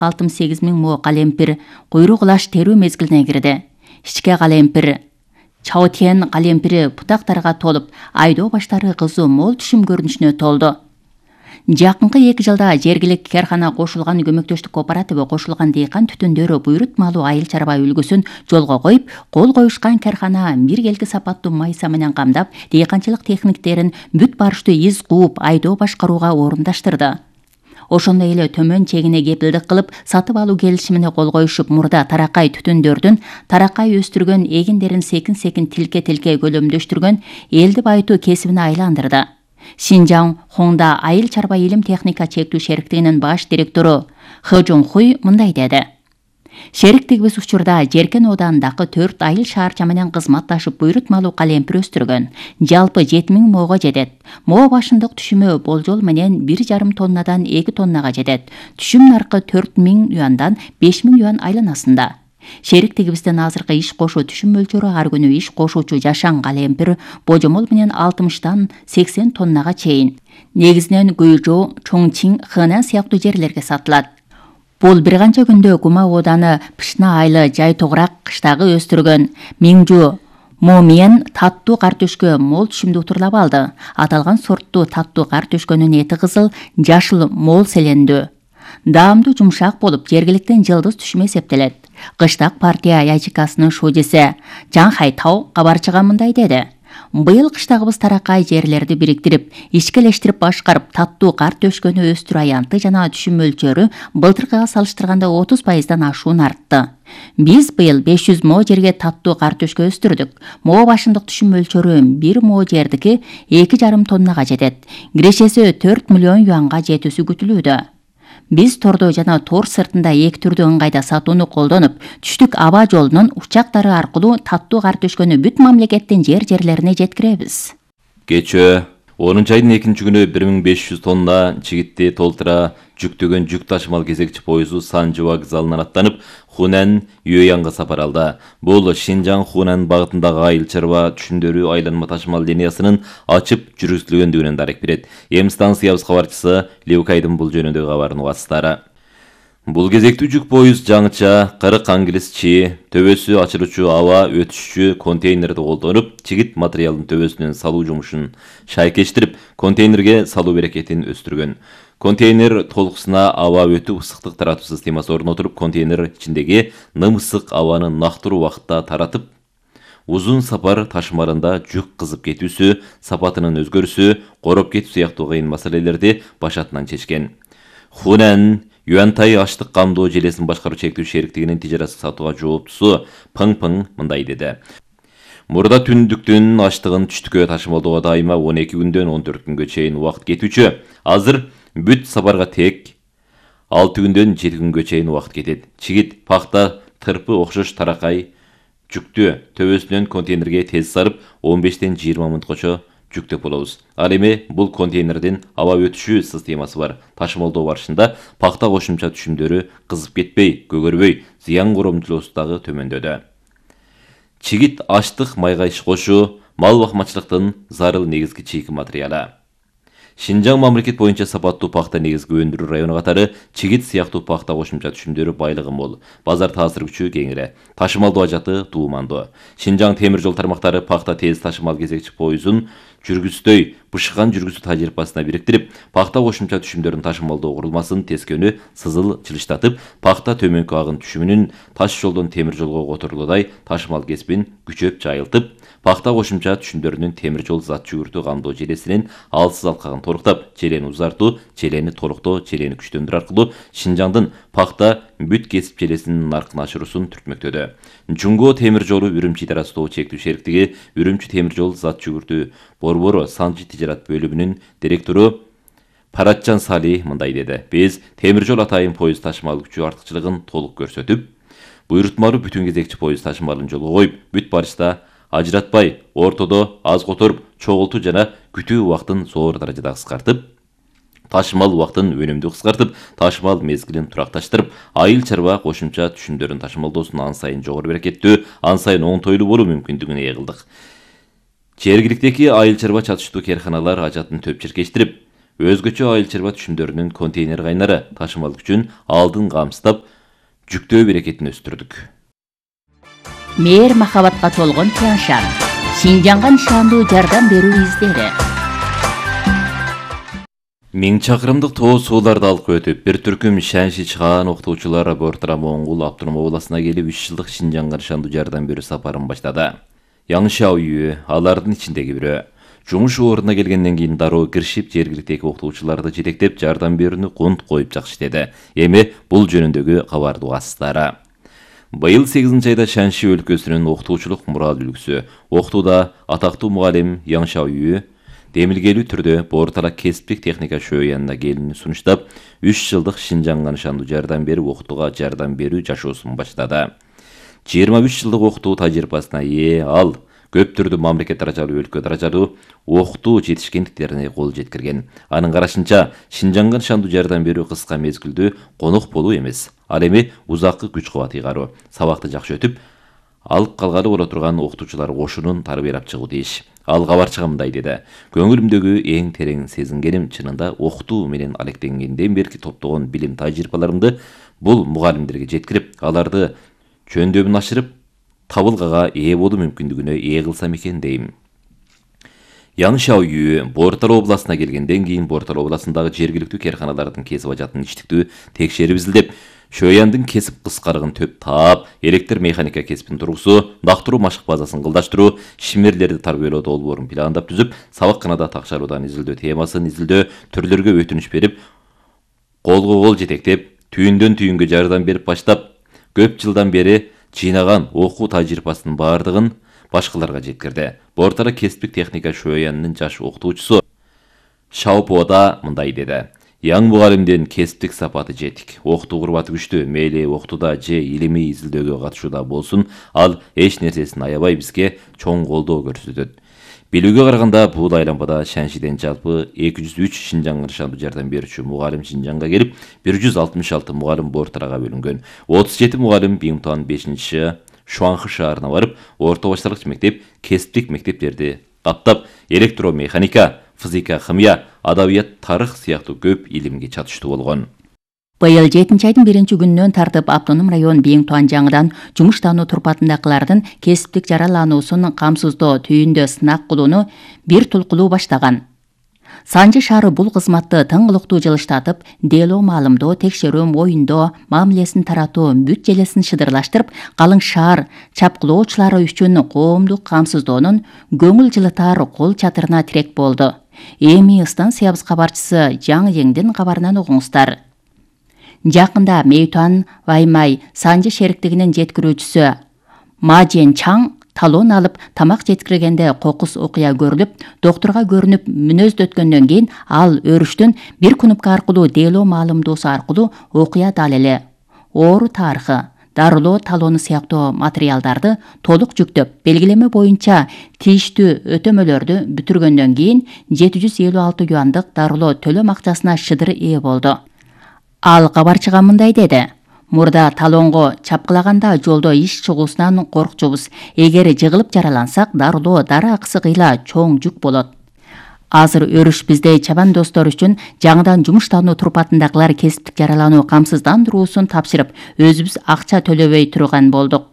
68 миң мо калемпир куйрук лаш терүү мезгилине кирди. Ичке калемпир Чаотен калемпири бутактарга толуп, айдоо баштары кызуу мол түшүм көрүнүшүнө толду. Жакынкы 2 жылда жергиликтүү кархана кошулган көмөктөштүк кооператиби кошулган дыйкан түтүндөрү буйрутмалуу айыл чарба үлгүсүн жолго коюп, кол коюшкан кархана биргелки сапаттуу майса менен камдап, дыйканчылык техниктерин бүт барыштуу из кууп, айдоо башкарууга орундаштырды. Ошондой эле төмөн чегине кепилдик кылып, сатып алуу келишимине кол коюшуп, мурда таракай түтүндөрдүн таракай өстүргөн эгиндерин секин тилке көлөмдөштүргөн элди байытуу кесибине айландырды. Шинжаң Хонда айыл чарба илим техника чектүү шериктигинин баш директору Хэ Жонхуй мындай деди. Шериктигибиз учурда Жеркен оодандагы 4 айыл шаарча менен кызматташып буйрутмалуу калемпир өстүргөн. Жалпы 7000 мого жетет. Мо башындык түшүмү болжол менен 1,5 тоннадан 2 тоннага жетет. Түшүм наркы 4000 юандан 5000 юан айланасында. Шериктигибиздин азыркы иш кошуу түшүм мөлчөрү ар күнү иш кошуучу жашан калемпир божомол менен 60-дан 80 тоннага чейин. Негизинен Гуйжоу, Чоңчин, Хэнан сыяктуу жерлерге сатылат. Бул бир канча күндө Гума ооданы Пышна айлы жай тогурак кыштагы өстүргөн Миңжу Момен таттуу картөшкө мол түшүмдү утурлап алды. Аталган сорттуу таттуу картөшкөнүн эти кызыл, жашыл мол селендүү. Даамдуу жумшак болуп, жергиликтен жылдыз түшүм эсептелет. Кыштак партия ячейкасынын шуудиси Жан Хайтау кабарчыга мындай деди. Быйыл кыштагыбыз таракай жерлерди бириктирип, ичкелештирип башкарып, таттуу картөшкөнү өстүрүү аянты жана түшүм мөлчөрү былтыркыга салыштырганда 30%дан ашуун артты. Биз быйыл 500 мо жерге таттуу картөшкө өстүрдүк. Мо башындык түшүм мөлчөрү 1 мо жердики 2,5 тоннага жетет. Кирешеси 4 миллион юанга жетүүсү күтүлүүдө. Биз тордо жана тор сыртында эки түрдүү ыңгайда сатууну колдонуп, түштүк аба жолунун учактары аркылуу таттуу картөшкөнү бүт мамлекеттин жерлерине жеткиребиз. Кечөө 10 айдын 2-күнү 1500 тонна чигитти толтура жүктөгөн жүк ташымал кезекчи поезу Санжы вокзалынан аттанып, Хунан Юэянга сапар алды. Бул Шинжаң Хунан багытындагы айыл чарба түшүмдөрү айланма ташымал линиясынын ачып жүргүзүлгөндүгүнөн дарек берет. Эм станциябыз кабарчысы Леукайдын бул жөнүндөгү кабарын угасыздары. Бул кезектүү жүк поезд жаңыча 40 англис чи, төбөсү ачылуучу аба өтүшчү контейнерди колдонуп, чигит материалдын төбөсүнөн салуу жумушун шайкештирип, контейнерге салуу берекетин өстүргөн. Контейнер толкусуна аба өтүү ысыктык таратуу системасы орнотуруп, контейнер ичиндеги ным-ысык абаны нактыруу убакытта таратып, узун сапар ташымарында жүк кызып кетүүсү, сапатынын өзгөрүүсү, короп кетүү сыяктуу кыйын маселелерди башатынан чечкен. Хунан Юантай аштык камдоо желесин башкаруу чектүү шериктигинин тижарат сатууга жооптусу Пың мындай деди. Мурда түндүктүн аштыгын түштүккө ташымалдоого дайыма 12 күндөн 14 күнгө чейин убакыт кетүүчү. Азыр бүт сапарга тек 6 күндөн 7 күнгө чейин убакыт кетет. Чигит, пахта, тырпы окшош таракай жүктү төбөсүнөн контейнерге тез сарып 15-тен 20 мүнөткөчө жүктөп болобуз. Ал эми бул контейнердин аба өтүшүү системасы бар. Ташымалдоо барышында пахта кошумча түшүмдөрү кызып кетпей, көгөрбөй, зыян коромчулугу дагы төмөндөдү. Чигит аштык майга иш кошуу, мал бакмачылыктын зарыл негизги чийки материалы. Шинжаң мамлекет боюнча сапаттуу пахта негизги өндүрүү району катары чигит сыяктуу пахта кошумча түшүмдөрү байлыгы мол. Базар таасир күчү кеңири. Ташымалдоо ажаты туумандуу. Шинжаң темир жол тармактары пахта тез ташымал кезекчи поезун жүргүздөй бышыган жүргүзүү тажрыйбасына бириктирип, пахта кошумча түшүмдөрүн ташымалдоо курулмасын тескөнү сызыл жылыштатып, пахта төмөнкү агын түшүмүнүн таш жолдон темир жолго которулудай ташымал кесибин күчөп жайылтып, пахта кошумча түшүмдөрүнүн темир жол зат жүгүртүү камдоо желесинин алсыз алкагын торуктап, желени узартуу, желени толуктоо, желени күчтөндүрүү аркылуу Шинжаңдын пахта бүт кесип желесинин наркын ашыруусун түртмөктөдү. Жунго темир жолу Үрүмчү идара сотоо чектүү шериктиги Үрүмчү темир жол зат жүгүртүү Борбору Санжы тижарат бөлүмүнүн директору Паратжан Сали мындай деди. Биз темир жол атайын поезд ташымал күчү артыкчылыгын толук көрсөтүп, буйрутмалуу бүтүн кезекчи поезд ташымалын жолго коюп, бүт барышта ажыратпай, ортодо аз которуп, чогултуу жана күтүү убактын зор даражада кыскартып, ташымал убактын өнүмдүү кыскартып, ташымал мезгилин туракташтырып, айыл чарба кошумча түшүмдөрүн ташымалдоосун ан сайын жогору берекеттүү, ан сайын оңтойлуу болуу мүмкүндүгүнө ээ кылдык. Жергиликтеги айыл чарба чатыштуу керканалар ажатын төп чиркештирип, өзгөчө айыл чарба түшүмдөрүнүн контейнер кайнары ташымал күчүн алдын камсыздап, жүктөө берекетин өстүрдүк. Мээр махабатка толгон Тяншан. Шинжаңга нышандуу жардам берүү издери. 1000 чакырымдык тоо сууларды алып өтүп, бир түркүм Шанши чыгаан окутуучулар Бортара Моңгул автоном областына келип 3 жылдык Шинжаңга нышандуу жардам берүү сапарын баштады. Яң Шаоюй алардын ичиндеги бирөө. Жумуш ордуна келгенден кийин дароо киришип, жергиликтеги окутуучуларды жетектеп, жардам берүүнү кунт коюп жакшы деди. Эми бул жөнүндөгү кабарды угасыздар. Быйыл 8 айда Шанши өлкөсүнүн окутуучулук мурал үлгүсү, окутууда атактуу мугалим Яң Шаоюй демилгелүү түрдө Бортара кесиптик техника шөөнүнө келүүнү сунуштап, 3 жылдык Шинжаңга нышандуу жардам берип, окутууга жардам берүү жашоосун баштады. 23 жылдык окутуу тажрыйбасына ээ ал көп түрдүү мамлекет даражалуу, өлкө даражалуу окутуу жетишкендиктерине кол жеткирген. Анын карашынча, Шинжаңга нышандуу жардам берүү кыска мезгилдүү конок болуу эмес. Ал эми узаккы күч кубат ыйгаруу, сабакты жакшы өтүп, алып калгалы боло турган окутуучулар кошунун тарбиялап чыгуу тийиш. Ал кабарчыга мындай деди: "Көңүлүмдөгү эң терең сезингеним чынында окутуу менен алектенгенден берки топтогон билим тажрыйбаларымды бул мугалимдерге жеткирип, аларды чөндөмүн ашырып, табылгага ээ болуу мүмкүндүгүнө ээ кылсам экен дейм." Яң Шаоюй Бортара областына келгенден кийин Бортара областындагы жергиликтүү керканалардын кесип ажатын иштиктүү текшерип изилдеп, шөяндын кесип кыскарыгын төп таап, электр механика кесипин тургузуу, дактыруу машык базасын кылдаштыруу, шимерлерди тарбиялоо долбоорун пландап түзүп, сабакканада такшаруудан изилдөө темасын изилдөө, түрлөргө өтүнүч берип, колго кол жетектеп, түйүндөн түйүнгө жардам берип баштап, көп жылдан бери жыйнаган окуу тажрыйбасынын баардыгын башкаларга жеткирди. Бортара кесиптик техника шөөнүнүн жаш окутуучусу Шаопода мындай деди: "Яң мугалимдин кесиптик сапаты жетик. Окутуу курбаты күчтүү, мейли окутууда же илимий изилдөөгө катышууда болсун, ал эч нерсесин аябай бизге чоң колдоо көрсөтөт." Билүүгө караганда, бул айланбада Шаншиден жалпы 203 Шинжаңга нышандуу жардам берүүчү мугалим Шинжаңга келип, 166 мугалим Бортарага бөлүнгөн. 37 мугалим Биңтуан 5 Шуанхы шаарына барып, орто башталгыч мектеп, кесиптик мектептерди каптап, электромеханика, физика, химия, адабият, тарых сыяктуу көп илимге чатыштуу болгон. Быйыл 7 айдын 1 күнүнөн тартып автоном район Биңтуан жаңыдан жумуштануу турпатындагылардын кесиптик жаралануусун камсыздоо түйүндө сынак кылууну бир тулкулуу баштаган. Санжы шаары бул кызматты тыңгылыктуу жылыштатып, делоо маалымдоо, текшерүү, моюндоо, мамилесин таратуу, бүт желесин шыдырлаштырып, калың шаар чапкылоочулары үчүн коомдук камсыздоонун көңүл жылытар кол чатырына тирек болду. Эми станциябыз кабарчысы Жаңы Еңдин кабарынан угуңуздар. Жакында Мейтуан Ваймай Санжы шериктигинин жеткирүүчүсү Мажен Чаң талон алып, тамак жеткиргенде кокус окуя көрүлүп, доктурга көрүнүп мүнөздөткөндөн кийин ал өрүштүн бир кнопка аркылуу делоо маалымдоосу аркылуу окуя далили, оору тарыхы, дарылоо талону сыяктуу материалдарды толук жүктөп, белгилеме боюнча тийиштүү өтөмөлөрдү бүтүргөндөн кийин 756 юандык дарылоо төлөм акчасына шыдыр ээ болду. Ал кабарчыга мындай деди: "Мурда талонго чапкылаганда жолдо иш чыгуусунан коркчубуз. Эгер жыгылып жаралансак, дарылоо дары акысы кыйла чоң жүк болот. Азыр өрүш биздей чабан достор үчүн жаңыдан жумуштануу турпатындагылар кесиптик жаралануу камсыздандыруусун тапшырып, өзүбүз акча төлөбөй турган болдук.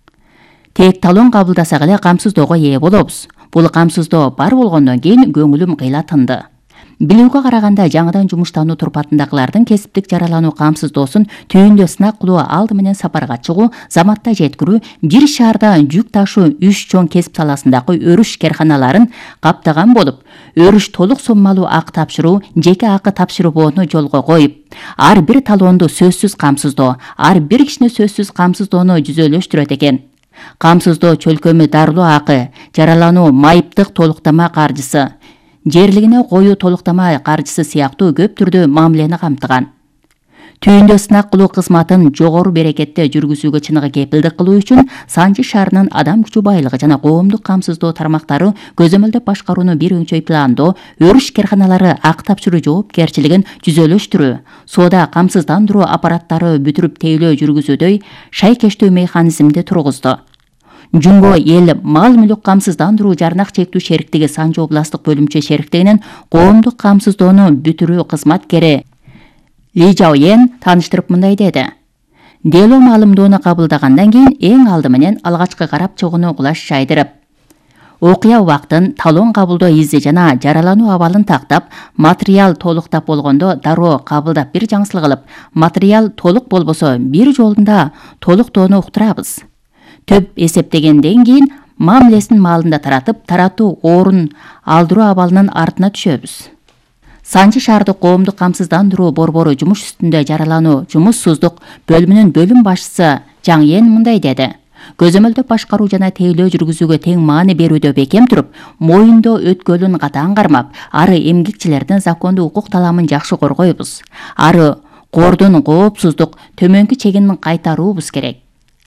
Тек талон кабылдасак эле камсыздоого ээ болобуз. Бул камсыздоо бар болгондон кийин көңүлүм кыйла тынды." Билүүгө караганда, жаңыдан жумуштануу турпатындагылардын кесиптик жаралануу камсыздоосун түйүндө сынак кылуу, алды менен сапарга чыгуу, заматта жеткирүү, бир шаарда жүк ташуу 3 чоң кесип саласындагы өрүш керканаларын каптаган болуп, өрүш толук соммалуу акы тапшыруу, жеке акы тапшырбоону жолго коюп, ар бир талоонду сөзсүз камсыздоо, ар бир кишини сөзсүз камсыздоону жүзөлөштүрөт экен. Камсыздоо чөлкөмү дарылоо акы, жаралануу майыптык толуктама каржысы, жерлигине коюу толуктама каржысы сыяктуу көп түрдүү мамилени камтыган. Түйүндө сынак кылуу кызматын жогору берекетте жүргүзүүгө чыныгы кепилдик кылуу үчүн Санжы шаарынын адам күчү байлыгы жана коомдук камсыздоо тармактары көзөмөлдөп башкарууну бир өңчөй пландоо, өрүш керканалары акы тапшыруу жоопкерчилигин жүзөлөштүрүү, соода камсыздандыруу аппараттары бүтүрүп тейлөө жүргүзүүдөй шайкештүү механизмди тургузду. Жумго эл мал мүлүк камсыздандыруу жарнак чектүү шериктиги Санжы областык бөлүмчө шериктигинин коомдук камсыздоону бүтүрүү кызматкери Ли Жаоен тааныштырып мындай деди. Дело маалымдоону кабылдагандан кийин эң алды менен алгачкы карап чыгууну кулаш жайдырып, окуя убактын, талон кабылдоо изи жана жаралануу абалын тактап, материал толуктап болгондо дароо кабылдап бир жаңсыл кылып, материал толук болбосо бир жолунда толуктоону уктурабыз. Төп эсептегенден кийин мамилесин маалында таратып, таратуу орун алдыруу абалынын артына түшөбүз. Санжы шаардык коомдук камсыздандыруу борбору жумуш үстүндө жаралануу жумуссуздук бөлүмүнүн бөлүм башчысы Жаң Ен мындай деди. Көзөмөлдөп башкаруу жана тейлөө жүргүзүүгө тең маани берүүдө бекем туруп, моюндоо өткөлүн катаң кармап, ары эмгекчилердин закондуу укук таламын жакшы коргойбуз. Ары кордун коопсуздук төмөнкү чегин кайтаруубуз керек.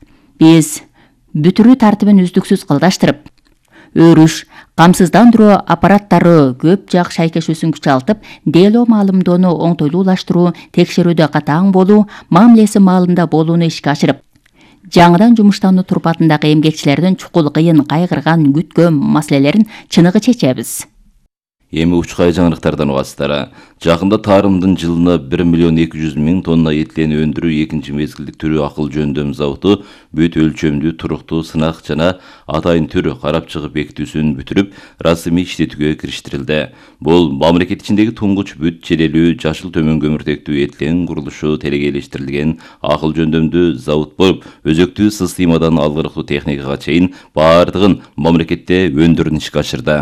Биз бүтүрүү тартибин үздүксүз кылдаштырып, өрүш, камсыздандыруу аппараттары көп жак шайкешүүсүн күчалтып, дело маалымдоону оңтойлуулаштыруу, текшерүүдө катаң болуу, мамилеси маалында болууну ишке ашырып, жаңыдан жумуштануу турпатындагы эмгекчилердин чукул кыйын кайгырган күткөн маселелерин чыныгы чечебиз. Эми учкай жаңырыктардан угасыздар. Жакында тарымдын жылына 1.200.000 тонна этлен өндүрүү экинчи мезгилдик түрү акыл жөндөм заводу бүт өлчөмдүү туруктуу сынак жана атайын түрү карап чыгып бекитүүсүн бүтүрүп, расмий иштетүүгө кириштирилди. Бул мамлекет ичиндеги туңгуч бүт желелүү жашыл төмөн көмүртектүү этлен курулушу телегейлештирилген акыл жөндөмдүү завод болуп, өзөктүү системадан алгырыктуу техникага чейин баардыгын мамлекетте өндүрүүнү ишке ашырды.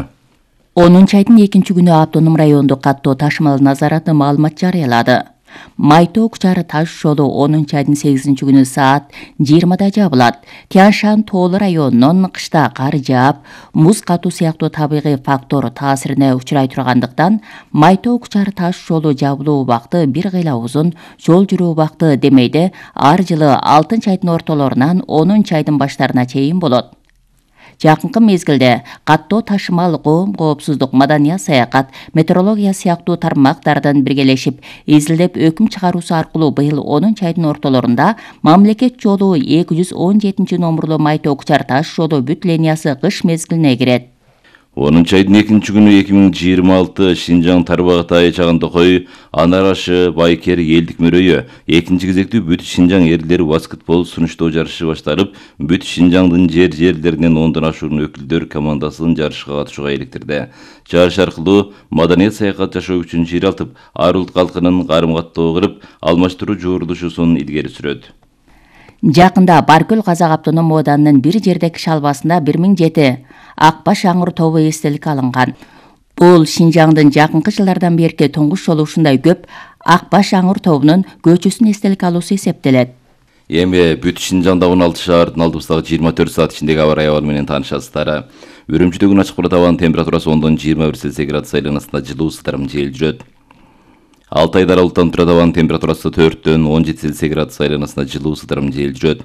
10 айдын 2 күнү автоном райондук каттоо ташымал назараты маалымат жарыялады. Майто Кучары таш жолу 10 айдын 8 күнү саат 20-да жабылат. Тяншан тоолу районунун кышта кар жаап, муз катуу сыяктуу табигый фактор таасирине учурай тургандыктан, Майто Кучары таш жолу жабылуу убакты бир кыйла узун, жол жүрүү убакты демейде ар жылы 6 айдын ортолорунан 10 айдын баштарына чейин болот. Жакынкы мезгилде каттоо ташымал коом коопсуздук, маданият саякат, метеорология сыяктуу тармактардан биргелешип, изилдеп өкүм чыгаруусу аркылуу быйыл 10 айдын ортолорунда мамлекет жолу 217 номурлуу Майто Кучар таш жолу бүт линиясы кыш мезгилине кирет. 10 айдын 2 күнү 2026 Шинжаң Тарбагатай Чагандыкой Анарашы Байкер элдик мөрөйү экинчи кезектүү бүт Шинжаң эрлери баскетбол сунуштоо жарышы башталып, бүт Шинжаңдын жерлеринен 10дон ашуун өкүлдөр командасын жарышка катышууга иликтирди. Жарыш аркылуу маданият саякат жашоо үчүн жер алтып, ар улут калкынын карым-каттоо кырып, алмаштыруу жуурулушусун илгери сүрөт. Жакында Баркөл Казак автоном оданынын бир жердеги шалбасында 1007 Акбаш аңыр тобу эстеликке алынган. Бул Шинжаңдын жакынкы жылдардан берки туңгуш жолу ушундай көп Акбаш аңыр тобунун көчөсүн эстеликке алуусу эсептелет. Эми бүт Шинжаңда 16 шаардын алдыбыздагы 24 саат ичиндеги аба ырайы абалы менен таанышасыздар. Үрүмчүдө күн ачык булат, абанын температурасы 10дон 21 Цельсий градус айланасында жылуу ысытырым жел жүрөт. Алтайда аралыктан турат, абанын температурасы 4дөн 17 Цельсий градус айланасында жылуу ысытырым жел жүрөт.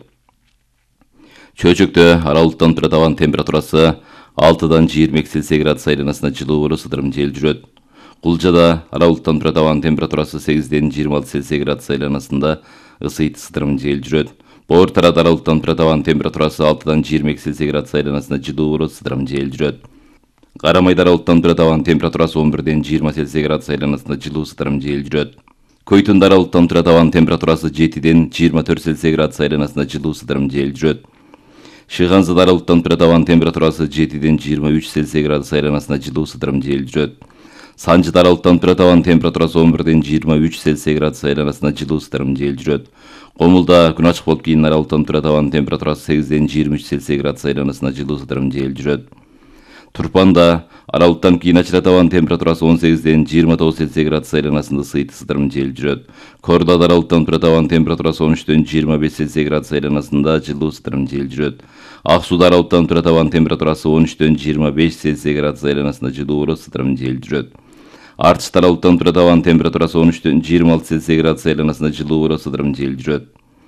Чөчөктө аралыктан турат, абанын температурасы 6дан 22 Цельсий градус айланасында жылуу ысытырым жел жүрөт. Кулжада аралыктан турат, абанын температурасы 8ден 26 Цельсий градус айланасында ысытырым жел жүрөт. Боор тарат аралыктан турат, абанын температурасы 6дан 22 Цельсий градус айланасында жылуу ысытырым жел жүрөт. Карамайда аралыктан турат, абанын температурасы 11ден 20 Цельсий градус айланасында жылуу ысытырым жел жүрөт. Көйтүндө аралыктан турат, абанын температурасы 7ден 24 Цельсий градус айланасында жылуу ысытырым жел жүрөт. Шыгансыда аралыктан турат, абанын температурасы 7ден 23 Цельсий градус айланасында жылуу ысытырым жел жүрөт. Санжыда аралыктан турат, абанын температурасы 11ден 23 Цельсий градус айланасында жылуу ысытырым жел жүрөт. Комулда күн ачык болуп, кийин аралыктан турат, абанын температурасы 8ден 23 Цельсий градус айланасында жылуу ысытырым жел жүрөт. Турпанда аралыктан кийин ачылат, абанын температурасы 18ден 29 Цельсий градус айланасында ысытырым жел жүрөт. Кордоодо аралыктан турат, абанын температурасы 13ден 25 Цельсий градус айланасында жылуу ысытырым жел жүрөт. Ак сууда аралыктан турат, абанын температурасы 13ден 25 Цельсий градус айланасында жылуу ысытырым жел жүрөт. Артышта аралыктан турат, абанын температурасы 13ден 26 Цельсий градус айланасында жылуу ысытырым жел жүрөт.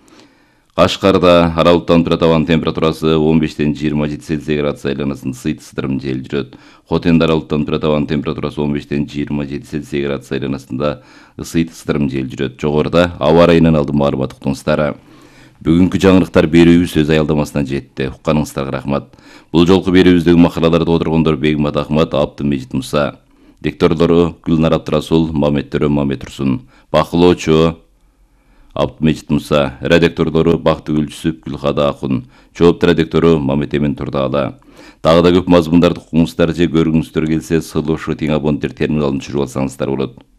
Кашкарда аралыктан турат, абанын температурасы 15ден 27 Цельсий градус айланасында ысытырым жел жүрөт. Хотенде аралыктан турат, абанын температурасы 15ден 27 Цельсий градус айланасында ысытырым жел жүрөт. Жогоруда аба ырайынан алдын маалымат уктуңуздар. Бүгүнкү жаңырыктар берүүбүз сөз аялдамасынан жетти. Укканыңыздарга рахмат. Бул жолку берүүбүздөгү макалаларды отыргондор Бегмат Ахмат, Абдымежит Муса. Дикторлору Гүлнар Абдрасул, Мамет Төрө, Мамет Турсун. Бакылоочу Абдымежит Муса. Редакторлору Бактыгүл Жүсүп, Гүлхада Акун. Жоопту редактору Мамет Эмин Турдаала. Дагы да көп мазмундарды укуңуздар же көргүңүздөр келсе, сылышы тең абоненттер терминалын түшүрүп алсаңыздар болот.